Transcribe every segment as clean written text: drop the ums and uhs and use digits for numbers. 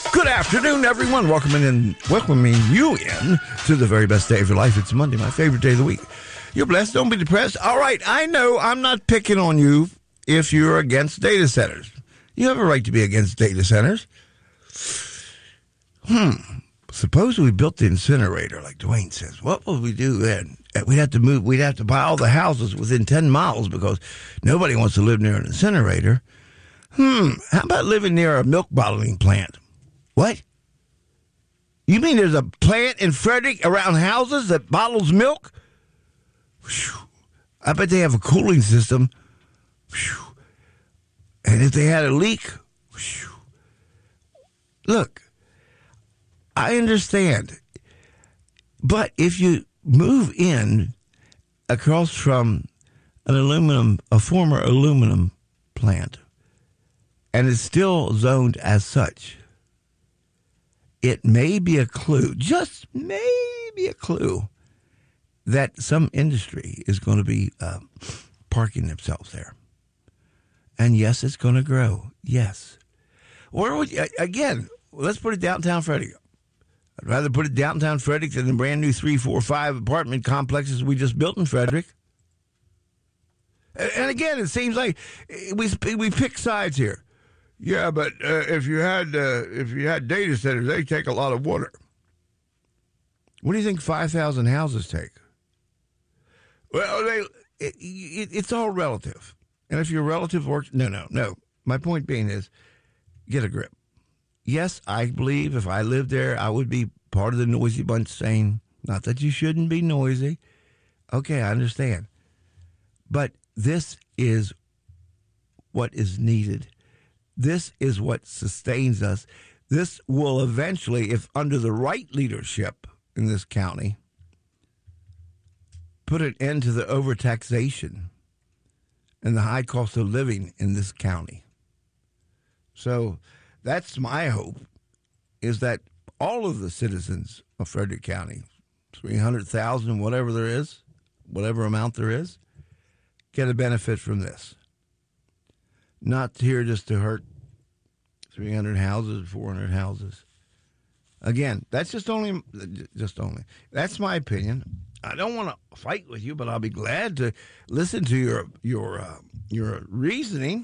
Good afternoon, everyone. Welcoming you in to the very best day of your life. It's Monday, my favorite day of the week. You're blessed. Don't be depressed. All right, I know I'm not picking on you if you're against data centers. You have a right to be against data centers. Suppose we built the incinerator, like Dwayne says. What would we do then? We'd have to move. We'd have to buy all the houses within 10 miles because nobody wants to live near an incinerator. How about living near a milk bottling plant? What? You mean there's a plant in Frederick around houses that bottles milk? Whew. I bet they have a cooling system. Whew. And if they had a leak, whew. Look, I understand. But if you move in across from a former aluminum plant, and it's still zoned as such, it may be a clue, just maybe a clue, that some industry is going to be parking themselves there. And yes, it's going to grow. Yes. Or again, let's put it downtown Frederick. I'd rather put it downtown Frederick than the brand new 3, 4, 5 apartment complexes we just built in Frederick. And again, it seems like we pick sides here. Yeah, but if you had data centers, they take a lot of water. What do you think 5,000 houses take? Well, it's all relative. And if your relative works, no. My point being is, get a grip. Yes, I believe if I lived there, I would be part of the noisy bunch saying, not that you shouldn't be noisy. Okay, I understand. But this is what is needed. This is what sustains us. This will eventually, if under the right leadership in this county, put an end to the overtaxation and the high cost of living in this county. So that's my hope, is that all of the citizens of Frederick County, 300,000, whatever amount there is, get a benefit from this. Not here just to hurt 300 houses, 400 houses. Again, that's just only. That's my opinion. I don't want to fight with you, but I'll be glad to listen to your reasoning.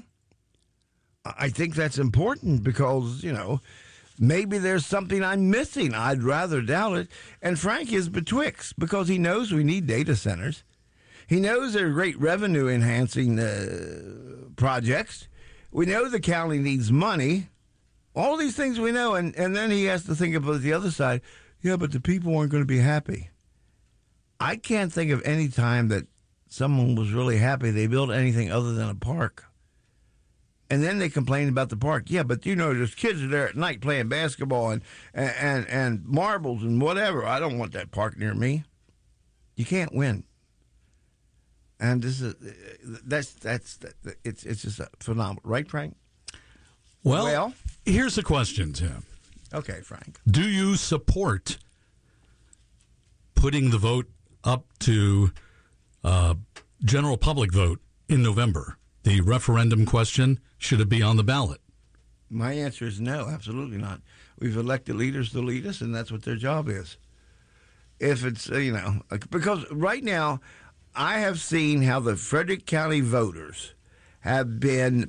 I think that's important because, maybe there's something I'm missing. I'd rather doubt it. And Frank is betwixt because he knows we need data centers. He knows they're great revenue-enhancing projects. We know the county needs money. All these things we know, and then he has to think about the other side. Yeah, but the people aren't going to be happy. I can't think of any time that someone was really happy they built anything other than a park. And then they complain about the park. Yeah, but there's kids are there at night playing basketball and marbles and whatever. I don't want that park near me. You can't win. And this is it's just phenomenal, right, Frank? Well, here's a question, Tim. Okay, Frank. Do you support putting the vote up to general public vote in November? The referendum question, should it be on the ballot? My answer is no, absolutely not. We've elected leaders to lead us, and that's what their job is. If it's, because right now, I have seen how the Frederick County voters have been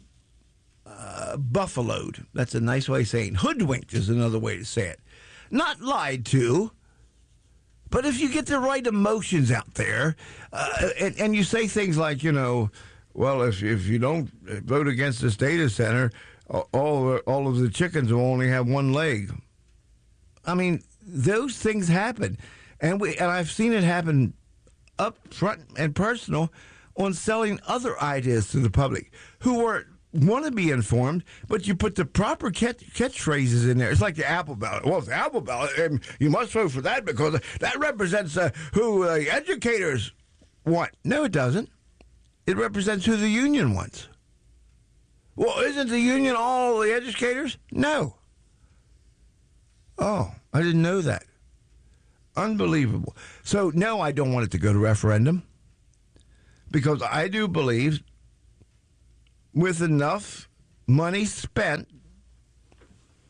buffaloed. That's a nice way of saying hoodwinked is another way to say it. Not lied to, but if you get the right emotions out there, and you say things like, well, if you don't vote against this data center, all of the chickens will only have one leg. I mean, those things happen, and I've seen it happen up front and personal on selling other ideas to the public who want to be informed, but you put the proper catchphrases in there. It's like the Apple ballot. Well, it's the Apple ballot, and you must vote for that because that represents who educators want. No, it doesn't. It represents who the union wants. Well, isn't the union all the educators? No. Oh, I didn't know that. Unbelievable. So, no, I don't want it to go to referendum because I do believe with enough money spent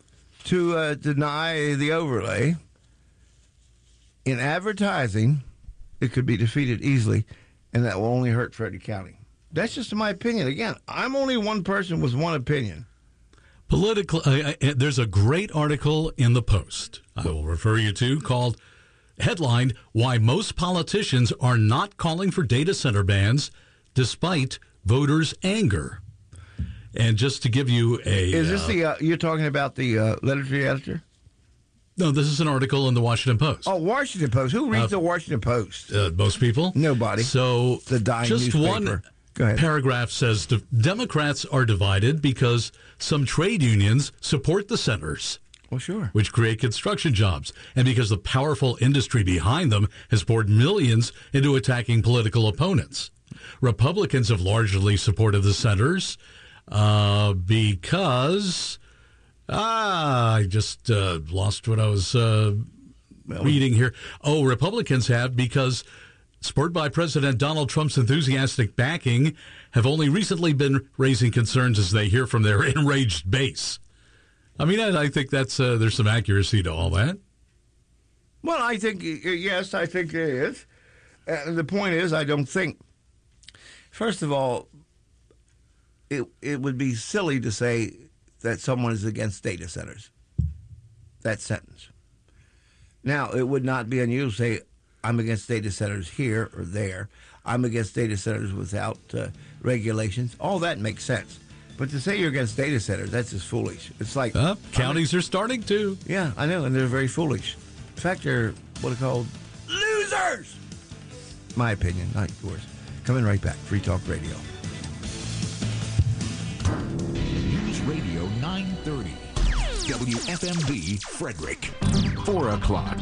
to deny the overlay. In advertising, it could be defeated easily, and that will only hurt Frederick County. That's just my opinion. Again, I'm only one person with one opinion. There's a great article in the Post I will refer you to called, headlined, Why Most Politicians Are Not Calling for Data Center Bans Despite Voters' Anger. And just to give you a... Is this you're talking about the letter to the editor? No, this is an article in the Washington Post. Oh, Washington Post. Who reads the Washington Post? Most people. Nobody. So the dying just newspaper. One paragraph says Democrats are divided because some trade unions support the centers. Well, sure. Which create construction jobs, and because the powerful industry behind them has poured millions into attacking political opponents. Republicans have largely supported the centers because... I just lost what I was reading here. Oh, Republicans have because, spurred by President Donald Trump's enthusiastic backing, have only recently been raising concerns as they hear from their enraged base. I mean, I think that's there's some accuracy to all that. Well, I think, yes, I think there is. The point is, I don't think, first of all, it would be silly to say that someone is against data centers. That sentence. Now, it would not be unusual to say, I'm against data centers here or there. I'm against data centers without regulations. All that makes sense. But to say you're against data centers, that's just foolish. It's like... counties are starting to. Yeah, I know, and they're very foolish. In fact, they're what are called losers! My opinion, not yours. Coming right back. Free Talk Radio. Radio 930. WFMB Frederick. 4 o'clock.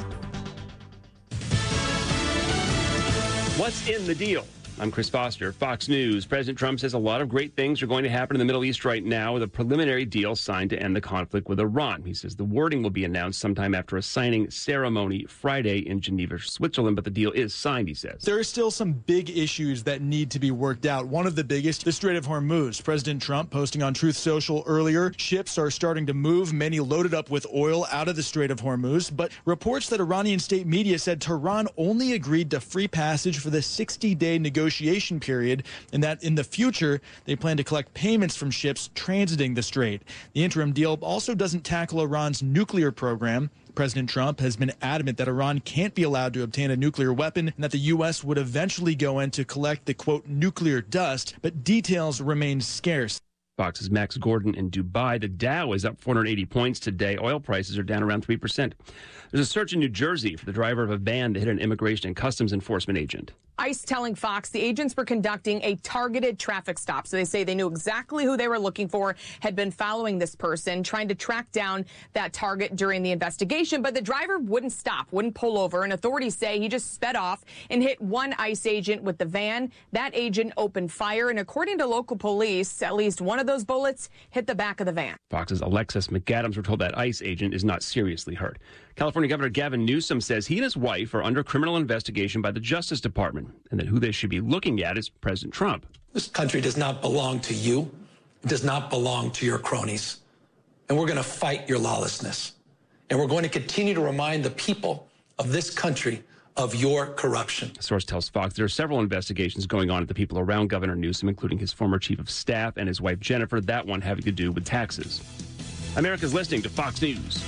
What's in the deal? I'm Chris Foster, Fox News. President Trump says a lot of great things are going to happen in the Middle East right now with a preliminary deal signed to end the conflict with Iran. He says the wording will be announced sometime after a signing ceremony Friday in Geneva, Switzerland, but the deal is signed, he says. There are still some big issues that need to be worked out. One of the biggest, the Strait of Hormuz. President Trump posting on Truth Social earlier, ships are starting to move, many loaded up with oil out of the Strait of Hormuz, but reports that Iranian state media said Tehran only agreed to free passage for the 60-day negotiation period, and that in the future they plan to collect payments from ships transiting the strait. The interim deal also doesn't tackle Iran's nuclear program. President Trump has been adamant that Iran can't be allowed to obtain a nuclear weapon and that the U.S. would eventually go in to collect the, quote, nuclear dust, but details remain scarce. Fox's Max Gordon in Dubai. The Dow is up 480 points today. Oil prices are down around 3%. There's a search in New Jersey for the driver of a van that hit an Immigration and Customs Enforcement agent. ICE telling Fox the agents were conducting a targeted traffic stop. So they say they knew exactly who they were looking for, had been following this person, trying to track down that target during the investigation. But the driver wouldn't stop, wouldn't pull over. And authorities say he just sped off and hit one ICE agent with the van. That agent opened fire. And according to local police, at least one of those bullets hit the back of the van. Fox's Alexis McAdams were told that ICE agent is not seriously hurt. California Governor Gavin Newsom says he and his wife are under criminal investigation by the Justice Department, and that who they should be looking at is President Trump. This country does not belong to you. It does not belong to your cronies. And we're going to fight your lawlessness. And we're going to continue to remind the people of this country of your corruption. A source tells Fox there are several investigations going on at the people around Governor Newsom, including his former chief of staff and his wife Jennifer, that one having to do with taxes. America's listening to Fox News.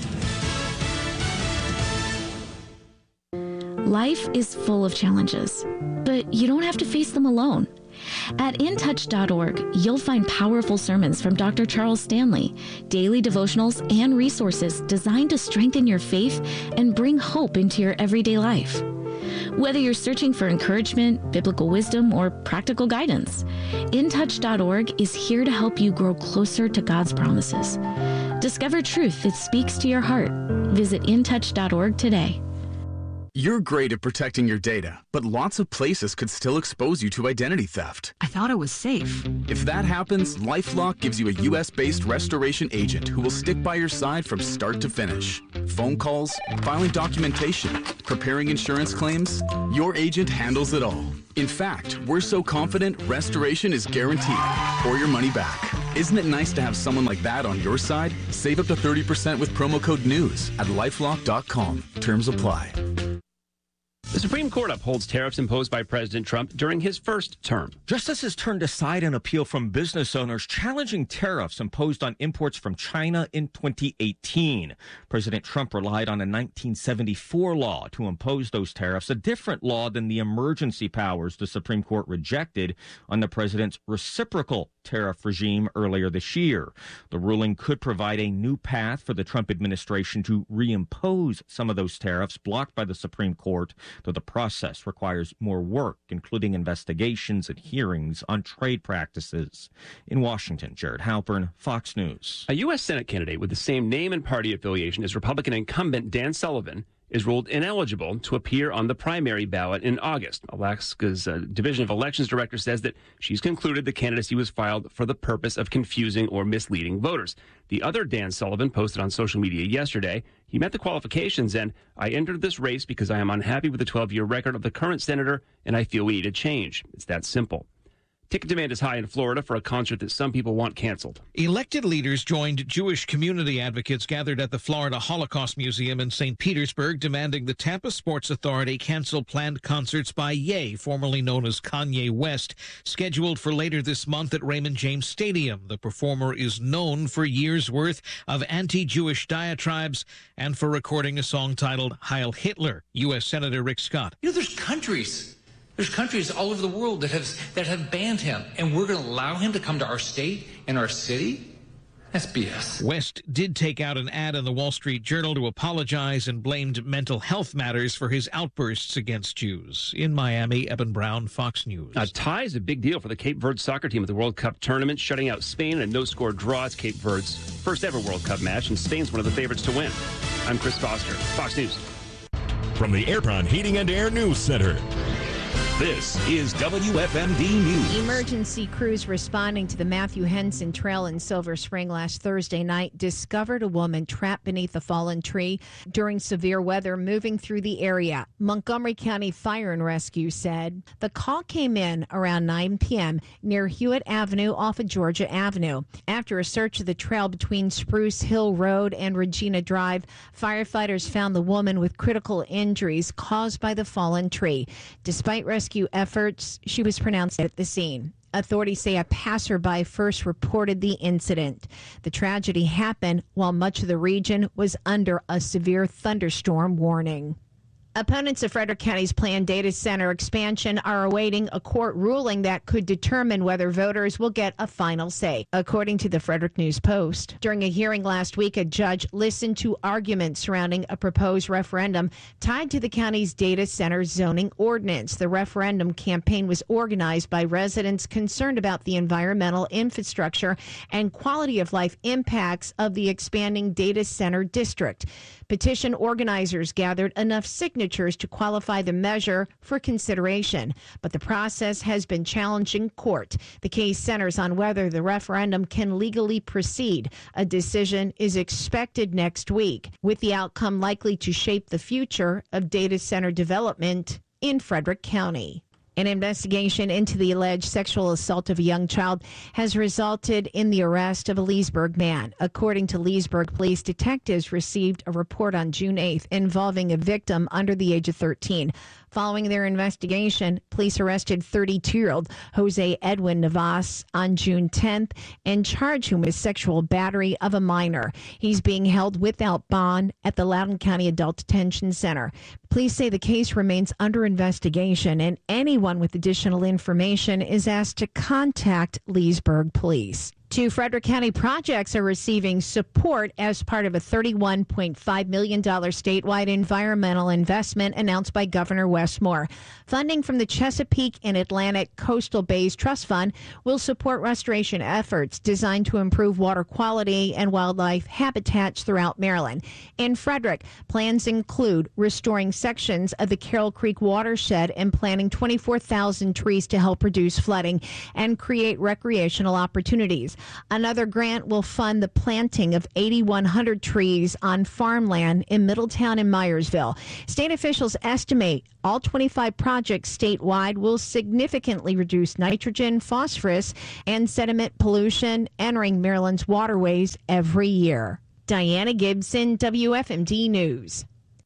Life is full of challenges, but you don't have to face them alone. At intouch.org, you'll find powerful sermons from Dr. Charles Stanley, daily devotionals, and resources designed to strengthen your faith and bring hope into your everyday life. Whether you're searching for encouragement, biblical wisdom, or practical guidance, intouch.org is here to help you grow closer to God's promises. Discover truth that speaks to your heart. Visit intouch.org today. You're great at protecting your data, but lots of places could still expose you to identity theft. I thought it was safe. If that happens, LifeLock gives you a U.S.-based restoration agent who will stick by your side from start to finish. Phone calls, filing documentation, preparing insurance claims, your agent handles it all. In fact, we're so confident restoration is guaranteed or your money back. Isn't it nice to have someone like that on your side? Save up to 30% with promo code NEWS at LifeLock.com. Terms apply. The Supreme Court upholds tariffs imposed by President Trump during his first term. Justices turned aside an appeal from business owners challenging tariffs imposed on imports from China in 2018. President Trump relied on a 1974 law to impose those tariffs, a different law than the emergency powers the Supreme Court rejected on the president's reciprocal tariff regime earlier this year. The ruling could provide a new path for the Trump administration to reimpose some of those tariffs blocked by the Supreme Court, though the process requires more work, including investigations and hearings on trade practices. In Washington, Jared Halpern, Fox News. A U.S. Senate candidate with the same name and party affiliation as Republican incumbent Dan Sullivan is ruled ineligible to appear on the primary ballot in August. Alaska's Division of Elections Director says that she's concluded the candidacy was filed for the purpose of confusing or misleading voters. The other Dan Sullivan posted on social media yesterday, he met the qualifications and, I entered this race because I am unhappy with the 12-year record of the current senator and I feel we need a change. It's that simple. Ticket demand is high in Florida for a concert that some people want canceled. Elected leaders joined Jewish community advocates gathered at the Florida Holocaust Museum in St. Petersburg, demanding the Tampa Sports Authority cancel planned concerts by Ye, formerly known as Kanye West, scheduled for later this month at Raymond James Stadium. The performer is known for years' worth of anti-Jewish diatribes and for recording a song titled Heil Hitler. U.S. Senator Rick Scott. There's countries all over the world that have banned him, and we're going to allow him to come to our state and our city? That's BS. West did take out an ad in the Wall Street Journal to apologize and blamed mental health matters for his outbursts against Jews. In Miami, Eben Brown, Fox News. A tie is a big deal for the Cape Verde soccer team at the World Cup tournament, shutting out Spain in a no-score draw. It's Cape Verde's first ever World Cup match, and Spain's one of the favorites to win. I'm Chris Foster, Fox News. From the Airpon Heating and Air News Center, this is WFMD News. Emergency crews responding to the Matthew Henson Trail in Silver Spring last Thursday night discovered a woman trapped beneath a fallen tree during severe weather moving through the area. Montgomery County Fire and Rescue said the call came in around 9 p.m. near Hewitt Avenue off of Georgia Avenue. After a search of the trail between Spruce Hill Road and Regina Drive, firefighters found the woman with critical injuries caused by the fallen tree. Despite rescue efforts, she was pronounced dead at the scene. Authorities say a passerby first reported the incident. The tragedy happened while much of the region was under a severe thunderstorm warning. Opponents of Frederick County's planned data center expansion are awaiting a court ruling that could determine whether voters will get a final say, according to the Frederick News Post. During a hearing last week, a judge listened to arguments surrounding a proposed referendum tied to the county's data center zoning ordinance. The referendum campaign was organized by residents concerned about the environmental infrastructure and quality of life impacts of the expanding data center district. Petition organizers gathered enough signatures to qualify the measure for consideration, but the process has been challenged in court. The case centers on whether the referendum can legally proceed. A decision is expected next week, with the outcome likely to shape the future of data center development in Frederick County. An investigation into the alleged sexual assault of a young child has resulted in the arrest of a Leesburg man. According to Leesburg police, detectives received a report on June 8th involving a victim under the age of 13. Following their investigation, police arrested 32-year-old Jose Edwin Navas on June 10th and charged him with sexual battery of a minor. He's being held without bond at the Loudoun County Adult Detention Center. Police say the case remains under investigation, and anyone with additional information is asked to contact Leesburg Police. Two Frederick County projects are receiving support as part of a $31.5 million statewide environmental investment announced by Governor Wes Moore. Funding from the Chesapeake and Atlantic Coastal Bays Trust Fund will support restoration efforts designed to improve water quality and wildlife habitats throughout Maryland. In Frederick, plans include restoring sections of the Carroll Creek watershed and planting 24,000 trees to help reduce flooding and create recreational opportunities. Another grant will fund the planting of 8,100 trees on farmland in Middletown and Myersville. State officials estimate all 25 projects statewide will significantly reduce nitrogen, phosphorus, and sediment pollution entering Maryland's waterways every year. Diana Gibson, WFMD News.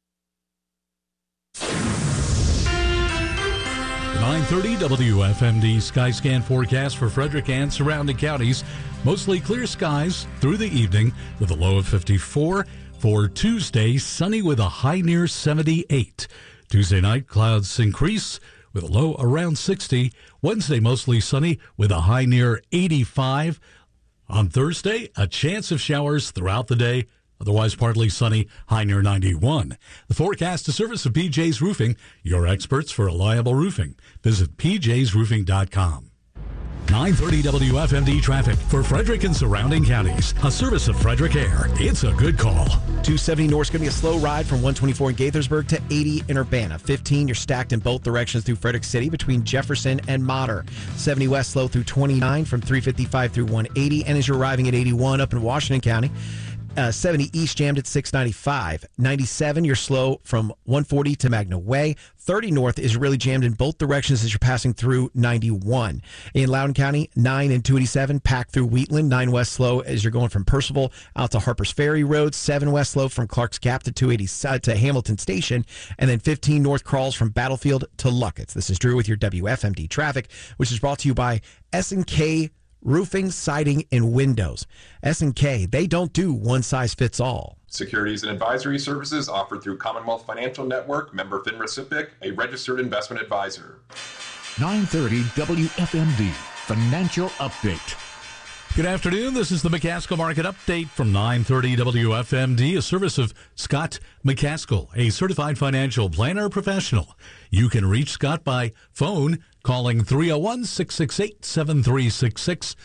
9:30 WFMD Skyscan forecast for Frederick and surrounding counties. Mostly clear skies through the evening with a low of 54. For Tuesday, sunny with a high near 78. Tuesday night, clouds increase with a low around 60. Wednesday, mostly sunny with a high near 85. On Thursday, a chance of showers throughout the day. Otherwise, partly sunny, high near 91. The forecast is service of PJ's Roofing, your experts for reliable roofing. Visit pjsroofing.com. 9:30 WFMD traffic for Frederick and surrounding counties. A service of Frederick Air. It's a good call. 270 North is going to be a slow ride from 124 in Gaithersburg to 80 in Urbana. 15, you're stacked in both directions through Frederick City between Jefferson and Mater. 70 West slow through 29 from 355 through 180. And as you're arriving at 81 up in Washington County, 70 East jammed at 695. 97, you're slow from 140 to Magna Way. 30 North is really jammed in both directions as you're passing through 91. In Loudoun County, 9 and 287 packed through Wheatland. 9 West slow as you're going from Percival out to Harper's Ferry Road. 7 West slow from Clark's Gap to 280 to Hamilton Station. And then 15 North crawls from Battlefield to Luckett's. This is Drew with your WFMD traffic, which is brought to you by S&K Roofing, Siding, and Windows. S&K, they don't do one size fits all. Securities and advisory services offered through Commonwealth Financial Network, member FINRA SIPC, a registered investment advisor. 9:30 WFMD Financial Update. Good afternoon. This is the McCaskill Market Update from 9:30 WFMD, a service of Scott McCaskill, a certified financial planner professional. You can reach Scott by phone calling 301-668-7366,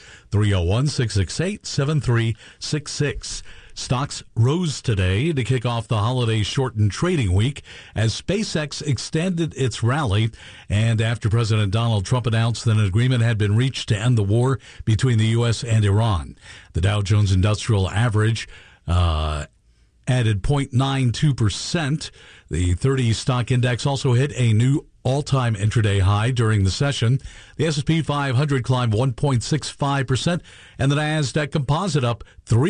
301-668-7366. Stocks rose today to kick off the holiday-shortened trading week as SpaceX extended its rally, and after President Donald Trump announced that an agreement had been reached to end the war between the U.S. and Iran. The Dow Jones Industrial Average added 0.92%. The 30 stock index also hit a new all-time intraday high during the session. The S&P 500 climbed 1.65%, and the Nasdaq Composite up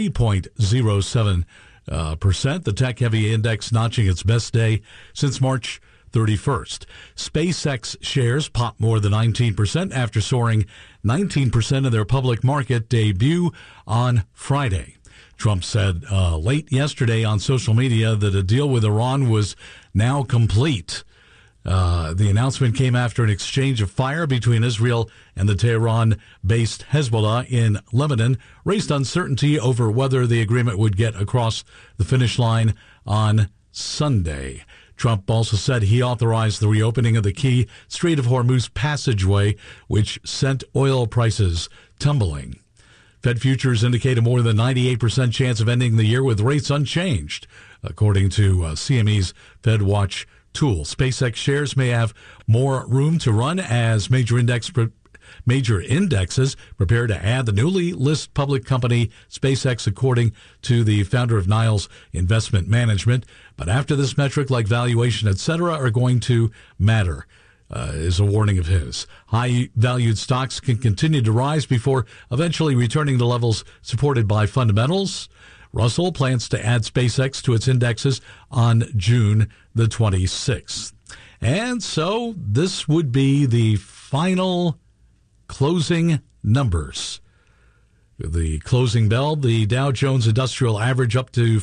3.07%. The tech-heavy index notching its best day since March 31st. SpaceX shares popped more than 19% after soaring 19% of their public market debut on Friday. Trump said late yesterday on social media that a deal with Iran was now complete. The announcement came after an exchange of fire between Israel and the Tehran-based Hezbollah in Lebanon raised uncertainty over whether the agreement would get across the finish line on Sunday. Trump also said he authorized the reopening of the key Strait of Hormuz passageway, which sent oil prices tumbling. Fed futures indicate a more than 98% chance of ending the year with rates unchanged, according to CME's FedWatch tool. SpaceX shares may have more room to run as major indexes prepare to add the newly listed public company SpaceX, according to the founder of Niles Investment Management. But after this metric, like valuation, etc., are going to matter. Is a warning of his. High-valued stocks can continue to rise before eventually returning to levels supported by fundamentals. Russell plans to add SpaceX to its indexes on June the 26th. And so this would be the final closing numbers. The closing bell, the Dow Jones Industrial Average up to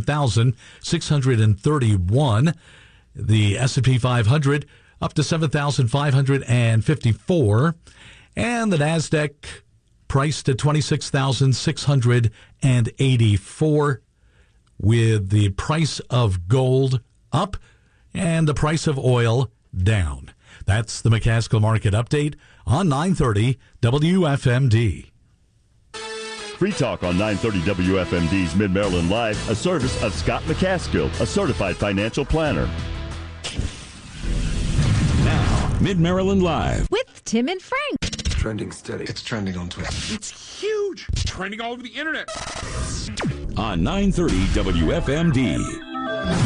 51,631. The S&P 500 up to 7,554, and the Nasdaq priced at 26,684, with the price of gold up and the price of oil down. That's the McCaskill Market Update on 930 WFMD. Free Talk on 930 WFMD's Mid-Maryland Live, a service of Scott McCaskill, a certified financial planner. Mid-Maryland Live with Tim and Frank. Trending steady. It's trending on Twitter. It's huge. huge, trending all over the internet. On 930 WFMD.